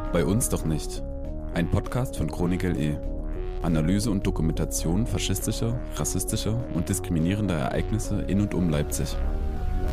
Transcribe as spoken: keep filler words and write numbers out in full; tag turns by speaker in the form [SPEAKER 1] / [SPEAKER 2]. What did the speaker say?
[SPEAKER 1] Bei uns doch nicht. Ein Podcast von Chronik L E. Analyse und Dokumentation faschistischer, rassistischer und diskriminierender Ereignisse in und um Leipzig.